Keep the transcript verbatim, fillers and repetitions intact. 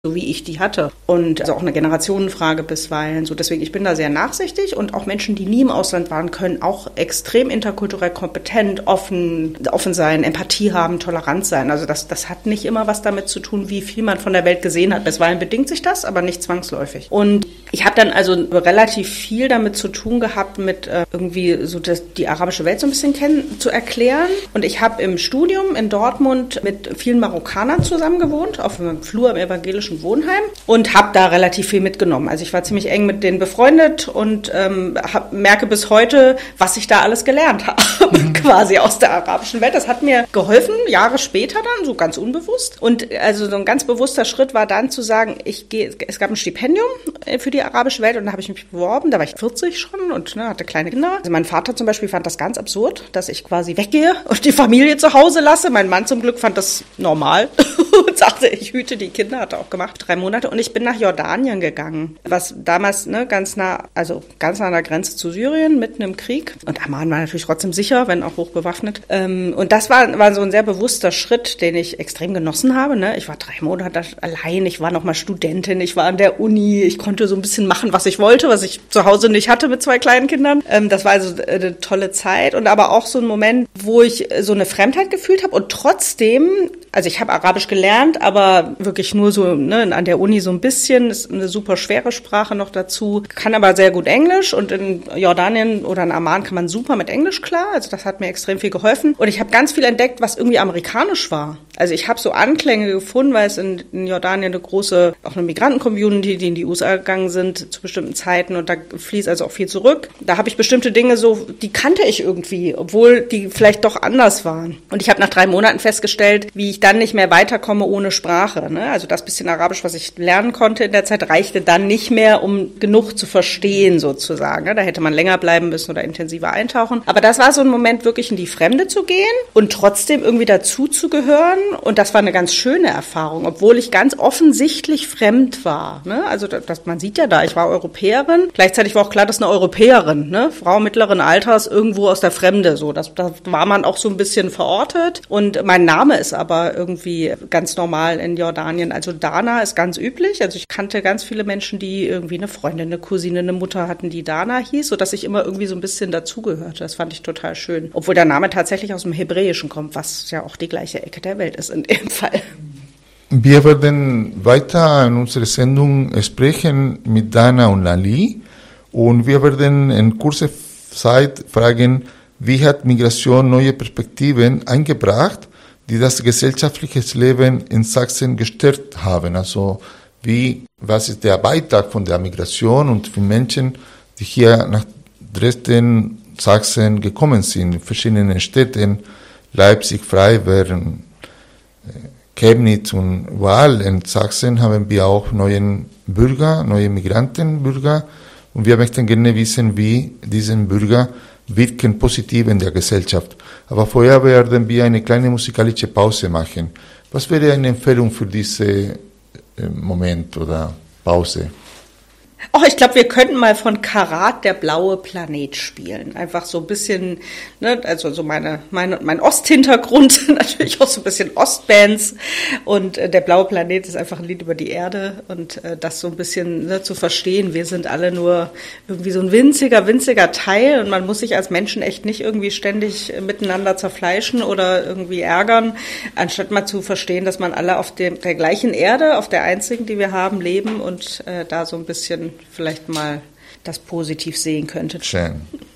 so wie ich die hatte. Und also auch eine Generationenfrage bisweilen. So deswegen, ich bin da sehr nachsichtig und auch Menschen, die nie im Ausland waren, können auch extrem interkulturell kompetent, offen, offen sein, Empathie haben, tolerant sein. Also das, das hat nicht immer was damit zu tun, wie viel man von der Welt gesehen hat. Bisweilen bedingt sich das, aber nicht zwangsläufig. Und ich habe dann also relativ viel damit zu tun gehabt, mit äh, irgendwie so das, die arabische Welt so ein bisschen kennen, zu erklären. Und ich habe im Studium in Dortmund mit vielen Marokkanern zusammen gewohnt, auf einem Flur im evangelischen Wohnheim und habe da relativ viel mitgenommen. Also ich war ziemlich eng mit denen befreundet und ähm, hab, merke bis heute, was ich da alles gelernt habe, mhm. quasi aus der arabischen Welt. Das hat mir geholfen, Jahre später dann, so ganz unbewusst. Und also so ein ganz bewusster Schritt war dann zu sagen, ich gehe, es gab ein Stipendium für die arabische Welt und da habe ich mich beworben. Da war ich vierzig schon und ne, hatte kleine Kinder. Also mein Vater zum Beispiel fand das ganz absurd, dass ich quasi weggehe und die Familie zu Hause lasse. Mein Mann zum Glück fand das normal und sagte, ich hüte die Kinder, hat er auch gemacht. Drei Monate und ich bin nach Jordanien gegangen, was damals ne, ganz nah, also ganz nah an der Grenze zu Syrien, mitten im Krieg. Und Amman war natürlich trotzdem sicher, wenn auch hochbewaffnet. Ähm, und das war, war so ein sehr bewusster Schritt, den ich extrem genossen habe. Ne? Ich war drei Monate allein, ich war noch mal Studentin, ich war an der Uni, ich konnte so ein bisschen machen, was ich wollte, was ich zu Hause nicht hatte mit zwei kleinen Kindern. Ähm, das war also eine tolle Zeit und aber auch so ein Moment, wo ich so eine Fremdheit gefühlt habe und trotzdem, also ich habe Arabisch gelernt, aber wirklich nur so ne, an der Uni so ein bisschen, ist eine super schwere Sprache noch dazu, kann aber sehr gut Englisch und in Jordanien oder in Amman kann man super mit Englisch klar, also das hat mir extrem viel geholfen und ich habe ganz viel entdeckt, was irgendwie amerikanisch war. Also ich habe so Anklänge gefunden, weil es in, in Jordanien eine große, auch eine Migranten-Community, die in die U S A gegangen sind zu bestimmten Zeiten und da fließt also auch viel zurück. Da habe ich bestimmte Dinge so, die kannte ich irgendwie, obwohl die vielleicht doch anders waren. Und ich habe nach drei Monaten festgestellt, wie ich dann nicht mehr weiterkomme ohne Sprache. Ne? Also das bisschen Arabisch, was ich lernen konnte in der Zeit, reichte dann nicht mehr, um genug zu verstehen sozusagen. Da hätte man länger bleiben müssen oder intensiver eintauchen. Aber das war so ein Moment, wirklich in die Fremde zu gehen und trotzdem irgendwie dazuzugehören. Und das war eine ganz schöne Erfahrung, obwohl ich ganz offensichtlich fremd war. Also das, man sieht ja da, ich war Europäerin. Gleichzeitig war auch klar, dass eine Europäerin, ne? Frau mittleren Alters, irgendwo aus der Fremde. So, das, das war man auch so ein bisschen verortet. Und mein Name ist aber irgendwie ganz normal in Jordanien. Also Dana ist ganz üblich. Also ich kannte ganz viele Menschen, die irgendwie eine Freundin, eine Cousine, eine Mutter hatten, die Dana hieß, sodass ich immer irgendwie so ein bisschen dazugehörte. Das fand ich total schön. Obwohl der Name tatsächlich aus dem Hebräischen kommt, was ja auch die gleiche Ecke der Welt ist in dem Fall. Wir werden weiter in unserer Sendung sprechen mit Dana und Lali und wir werden in kurzer Zeit fragen, wie hat Migration neue Perspektiven eingebracht, die das gesellschaftliche Leben in Sachsen gestärkt haben. Also wie, was ist der Beitrag von der Migration und für Menschen, die hier nach Dresden, Sachsen gekommen sind, in verschiedenen Städten, Leipzig, Freiberg, Chemnitz und überall in Sachsen haben wir auch neue Bürger, neue Migrantenbürger und wir möchten gerne wissen, wie diese Bürger wirken positiv in der Gesellschaft. Aber vorher werden wir eine kleine musikalische Pause machen. Was wäre eine Empfehlung für diesen Moment oder Pause? Oh, ich glaube, wir könnten mal von Karat der blaue Planet spielen. Einfach so ein bisschen, ne, also so meine, meine mein Osthintergrund, natürlich auch so ein bisschen Ostbands. Und äh, der blaue Planet ist einfach ein Lied über die Erde und äh, das so ein bisschen ne, zu verstehen. Wir sind alle nur irgendwie so ein winziger, winziger Teil und man muss sich als Menschen echt nicht irgendwie ständig miteinander zerfleischen oder irgendwie ärgern, anstatt mal zu verstehen, dass man alle auf dem, der gleichen Erde, auf der einzigen, die wir haben, leben und äh, da so ein bisschen vielleicht mal das positiv sehen könnte. Schön.